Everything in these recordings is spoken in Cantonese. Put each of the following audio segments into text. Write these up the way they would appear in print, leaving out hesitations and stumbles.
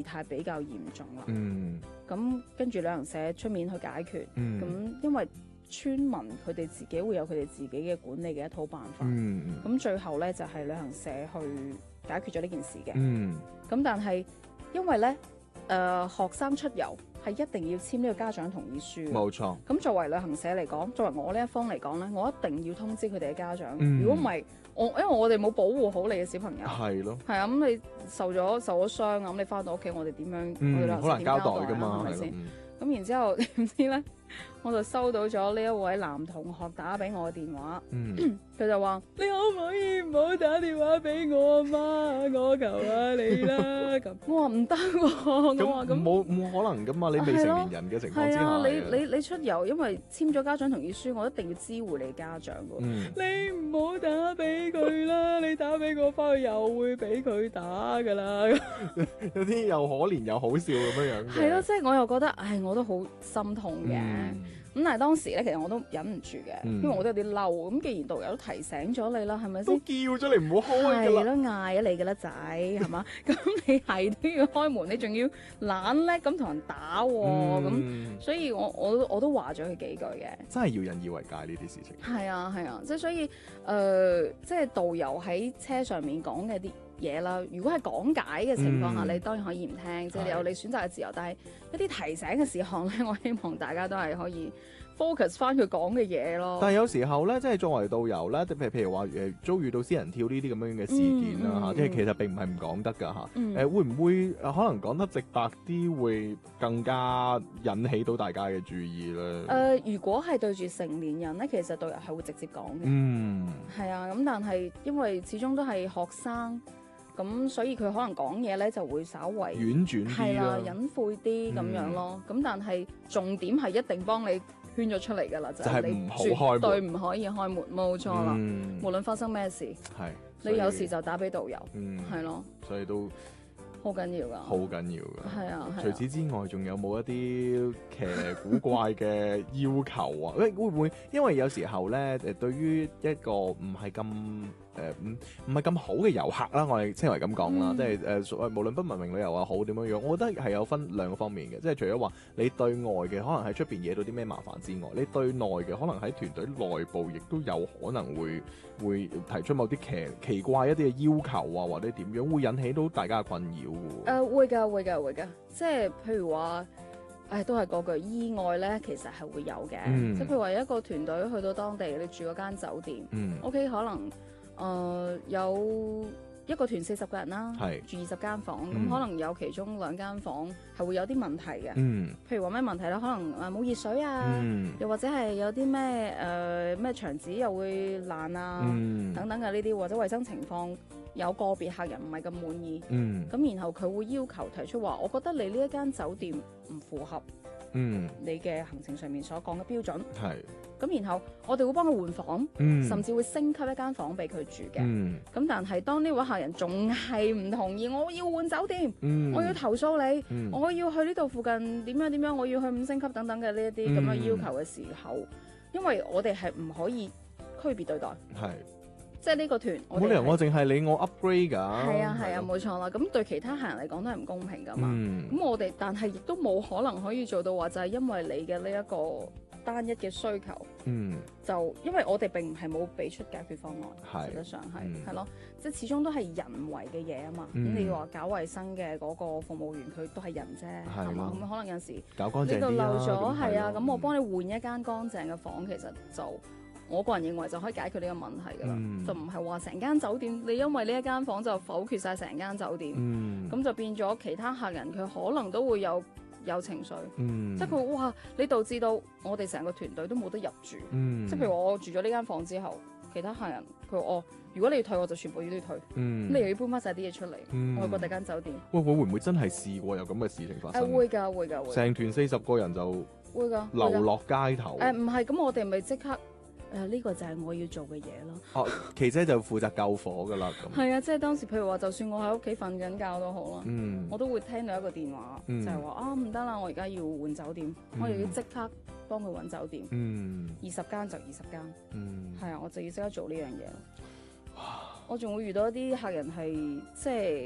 態比較嚴重啦。 嗯咁跟住旅行社出面去解決。 嗯咁因為村民佢哋自己會有佢哋自己嘅管理嘅一套辦法。 嗯咁最後咧就係旅行社去解決咗呢件事嘅。 嗯咁但係因為咧學生出遊係一定要簽呢個家長同意書嘅。 冇錯。 咁作為旅行社嚟講，作為我呢一方嚟講咧，我一定要通知佢哋嘅家長。 嗯如果唔係，因為我哋冇保護好你嘅小朋友。 係咯。 係啊，咁你受咗傷啊，咁你翻到屋企，我哋點樣？我哋旅行社好難交代點㗎嘛， 係咪先？ 係咯。 咁然之後點知咧，我就收到咗呢一位男同學打俾我嘅電話。佢就話：你可唔可以唔好打電話俾我阿媽？我求下你啦！咁我話唔得喎，我話咁冇可能噶嘛，你未成年人嘅情況之下。 係啊，你出遊，因為簽咗家長同意書，我一定要知會你家長㗎。你唔好打俾佢啦，你打俾我翻去又會俾佢打㗎啦。 有啲又可憐又好笑咁樣樣嘅。 係咯，即係我又覺得，唉，我都好心痛嘅。咁但係當時咧，其實我都忍唔住嘅，因為我都有啲嬲。咁既然導遊都提醒咗你啦，係咪先？ 都叫咗你唔好開㗎啦。 係咯，嗌咗你㗎啦，仔，係嘛？咁你係都要開門，你仲要懶叻咁同人打喎，咁所以我都話咗佢幾句嘅。 真係要引以為戒呢啲事情。 係啊，即係所以即係導遊喺車上面講嘅啲嘢啦，如果係講解嘅情況下，你當然可以唔聽，即係你有你選擇嘅自由。但係一啲提醒嘅事項咧，我希望大家都係可以 focus 翻佢講嘅嘢咯。 但係有時候咧，即係作為導遊咧，譬如話遭遇到私人跳呢啲咁樣嘅事件啦嚇，即係其實並唔係唔講得㗎嚇。會唔會可能講得直白啲，會更加引起到大家嘅注意咧？ 如果係對住成年人咧，其實導遊係會直接講嘅。係啊，咁但係因為始終都係學生。咁所以佢可能講嘢咧就會稍為婉轉啲係啦，隱晦啲咁樣咯。咁但係重點係一定幫你圈咗出嚟㗎啦，就係你絕對唔可以開門，冇錯啦。無論發生咩事，你有事就打俾導遊，係咯。 所以都好緊要㗎， 好緊要㗎。 係啊。 除此之外，仲有冇一啲奇古怪嘅要求啊？會唔會因為有時候咧對於一個唔係咁唔係咁好嘅遊客啦，我哋稱為咁講啦，即係無論不文明旅遊又好點樣樣，我覺得係有分兩個方面嘅，即係除咗話你對外嘅可能喺出邊惹到啲咩麻煩之外，你對內嘅可能喺團隊內部亦都有可能會提出某啲奇怪一啲嘅要求啊，或者點樣會引起到大家嘅困擾嘅。 會㗎，即係譬如話。都係嗰句意外咧，其實係會有嘅。即係譬如話一個團隊去到當地，你住嗰間酒店，OK 可能有一個團40個人啦，住20間房，咁可能有其中2間房係會有啲問題嘅。譬如話咩問題咧？可能冇熱水啊，又或者係有啲咩牆紙又會爛啊，等等嘅呢啲，或者衞生情況。有個別客人唔係咁滿意，咁然後佢會要求提出話，我覺得你呢一間酒店唔符合你嘅行程上面所講嘅標準。咁然後我哋會幫佢換房，甚至會升級一間房俾佢住嘅。咁但係當呢位客人仲係唔同意，我要換酒店，我要投訴你，我要去呢度附近點樣，我要去5星級等等嘅呢一啲咁嘅要求嘅時候，因為我哋係唔可以區別對待。即係呢個團， 冇理由我淨係你我 upgrade 㗎。 係啊，冇錯啦。咁對其他客人嚟講都係唔公平㗎嘛。咁我哋但係亦都冇可能可以做到話，就係因為你嘅呢一個單一嘅需求，就因為我哋並唔係冇俾出解決方案，實際上係咯，即係始終都係人為嘅嘢啊嘛。咁你話搞衞生嘅嗰個服務員，佢都係人啫，係嘛？咁可能有時搞乾淨啲呢度漏咗，係啊。咁我幫你換一間乾淨嘅房，其實就。我個人認為就可以解決呢個問題㗎啦，就唔係話成間酒店你因為呢一間房就否決晒成間酒店，咁就變咗其他客人佢可能都會有情緒，即係佢哇你導致到我哋成個團隊都冇得入住，即係譬如我住咗呢間房之後，其他客人佢話如果你要退我就全部都要退，你又要搬翻晒啲嘢出嚟，外國第間酒店。 喂，會唔會真係試過有咁嘅事情發生？ 會㗎， 成團40個人就會㗎流落街頭。 唔係，咁我哋咪即刻。呢個就係我要做嘅嘢咯。 琪姐就負責救火噶啦。咁係啊，即係當時譬如話，就算我喺屋企瞓緊覺都好啦，我都會聽到一個電話，就係話唔得啦，我而家要換酒店，我又要即刻幫佢揾酒店，20間就20間，係啊，我就要即刻做呢樣嘢。我仲會遇到一啲客人係即係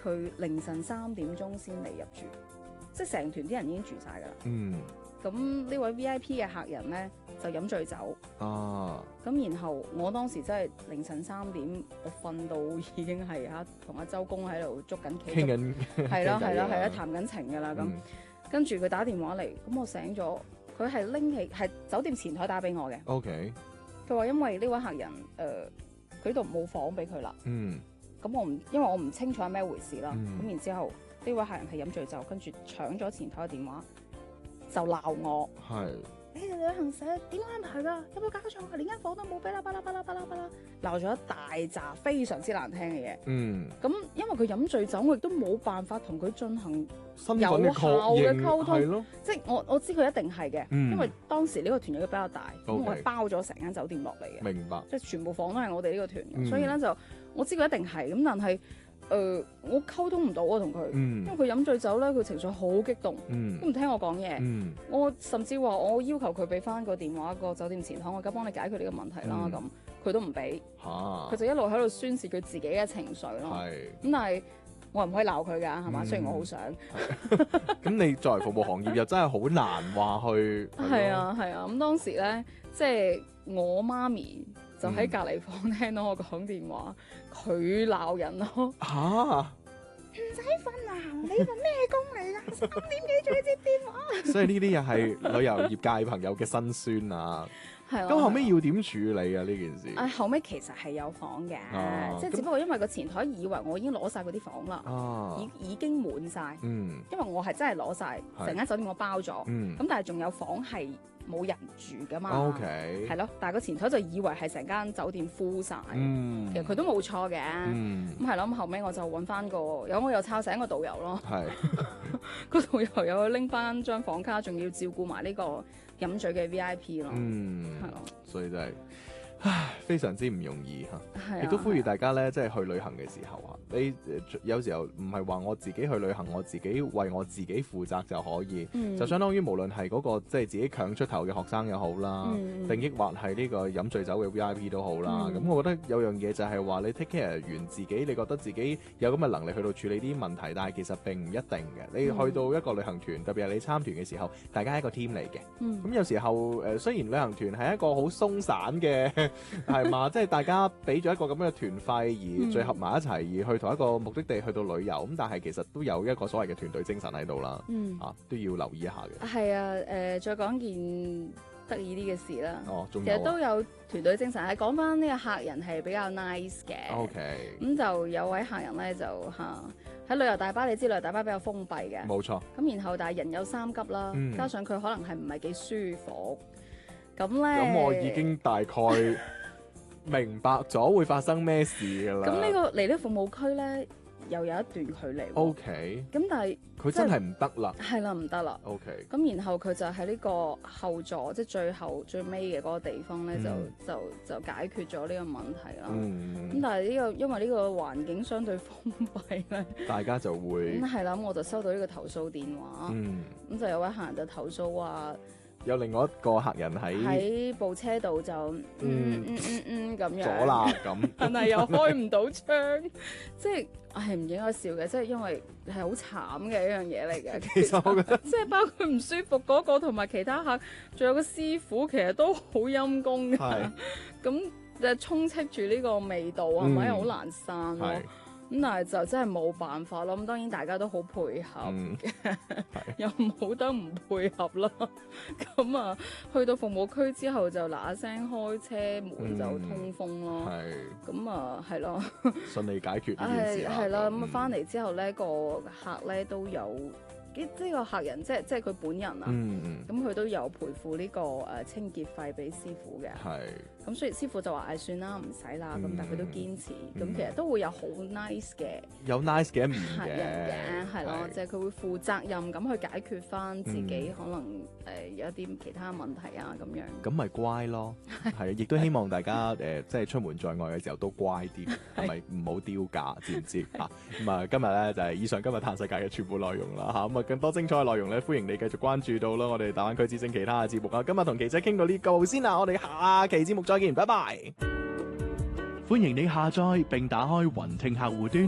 佢凌晨3點鐘先嚟入住，即係成團啲人已經住晒㗎啦。咁呢位 VIP 嘅客人咧就飲醉酒。咁然後我當時真係凌晨3點，我瞓到已經係同阿周公喺度捉緊棋， 傾緊， 係啦，談緊情㗎啦。咁跟住佢打電話嚟，咁我醒咗，佢係拎起係酒店前台打俾我嘅。 OK。 佢話因為呢位客人佢度冇房俾佢啦。咁因為我唔清楚係咩回事啦。咁然之後呢位客人係飲醉酒，跟住搶咗前台嘅電話。就鬧我，你哋旅行社點安排㗎？有冇搞錯啊？連間房都冇俾啦，巴拉巴拉巴拉巴拉，鬧咗一大紮非常之難聽嘅嘢。咁因為佢飲醉酒，我亦都冇辦法同佢進行有效嘅溝通。即係我知佢一定係嘅，因為當時呢個團友比較大，咁我係包咗成間酒店落嚟嘅。 明白。 即係全部房都係我哋呢個團嘅，所以咧就我知佢一定係咁，但係。我溝通唔到啊，同佢，因為佢飲醉酒咧，佢情緒好激動，都唔聽我講嘢。我甚至話我要求佢俾翻個電話個酒店前台，我而家幫你解決呢個問題啦。咁佢都唔俾，佢就一路喺度宣泄佢自己嘅情緒咯。咁但係我唔可以鬧佢㗎，係嘛？雖然我好想。 咁你作為服務行業又真係好難話去。 係啊。咁當時咧，即係我媽咪。就喺隔離房聽到我講電話，佢鬧人咯。唔使瞓啊！你份咩工嚟㗎？3點幾仲要接電話？ 所以呢啲又係旅遊業界朋友嘅辛酸啊。 係咁後尾要點處理啊？呢件事？ 後尾其實係有房嘅，即係只不過因為個前台以為我已經攞晒嗰啲房啦，已經滿晒。因為我係真係攞晒，成間酒店我包咗。咁但係仲有房係冇人住㗎嘛。係咯，但係個前台就以為係成間酒店 full 晒。其實佢都冇錯嘅。咁係咯，咁後尾我就揾翻我又抄醒個導遊咯。個導遊又去拎翻張房卡，仲要照顧埋呢個飲醉嘅 VIP 咯。係咯， 所以真係非常之唔容易嚇。亦都呼籲大家咧，即係去旅行嘅時候啊，你有時候唔係話我自己去旅行，我自己為我自己負責就可以，就相當於無論係嗰個即係自己強出頭嘅學生又好啦，定抑或係呢個飲醉酒嘅 VIP 都好啦。咁我覺得有樣嘢就係話你 take care 完自己，你覺得自己有咁嘅能力去到處理啲問題，但係其實並唔一定嘅。你去到一個旅行團，特別係你參團嘅時候，大家係一個 team 嚟嘅。咁有時候雖然旅行團係一個好鬆散嘅。係嘛，即係大家俾咗一個咁樣嘅團費而聚合埋一齊，而去同一個目的地去到旅遊，咁但係其實都有一個所謂嘅團隊精神喺度啦，都要留意一下嘅。 係啊，再講件得意啲嘅事啦。 其實都有團隊精神。係講翻呢個客人係比較 nice 嘅。 OK。咁就有位客人咧就喺旅遊大巴，你知旅遊大巴比較封閉嘅。 冇錯。 咁然後但係人有三急啦，加上佢可能係唔係幾舒服。咁我已經大概明白咗會發生咩事㗎啦。 咁呢個嚟呢服務區咧，又有一段距離。 OK。 咁但係佢真係唔得啦。 係啦，唔得啦。 OK。 咁然後佢就喺呢個後座，即係最尾嘅嗰個地方咧，就解決咗呢個問題啦。咁但係因為呢個環境相對封閉咧，大家就會係啦。咁我就收到呢個投訴電話。咁就有位客人就投訴話， 有另外一個客人喺部車度就咁樣咗啦咁， 但係又開唔到窗，即係係唔應該笑嘅，即係因為係好慘嘅一樣嘢嚟嘅。 其實我覺得即係包括唔舒服嗰個同埋其他客，仲有個師傅，其實都好陰功嘅。咁就充斥住呢個味道係咪好難散咯？咁但係就真係冇辦法咯。咁當然大家都好配合嘅，又冇得唔配合啦。咁去到服務區之後就嗱嗱聲開車門就通風咯。咁係咯， 順利解決呢件事啦。 係啦，咁翻嚟之後咧，個客咧都有。即係個客人，即係佢本人啊。咁佢都有賠付呢個清潔費俾師傅嘅。咁所以師傅就話算啦，唔使啦。咁但係佢都堅持。咁其實都會有好 nice 嘅， 有 nice 嘅一面嘅，係咯，即係佢會負責任咁去解決翻自己可能有一啲其他問題啊咁樣。 咁咪乖咯，係，亦都希望大家即係出門在外嘅時候都乖啲，係咪唔好丟架，知唔知嚇？咁今日咧就係以上今日嘆世界嘅全部內容啦嚇。咁更多精彩嘅內容咧，歡迎你繼續關注到啦，我哋大灣區之聲其他嘅節目啊。今日同琪仔傾到呢度先啦，我哋下期節目再見，拜拜。 歡迎你下載並打開雲聽客戶端，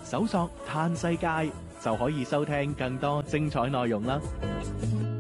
搜索嘆世界就可以收聽更多精彩內容啦。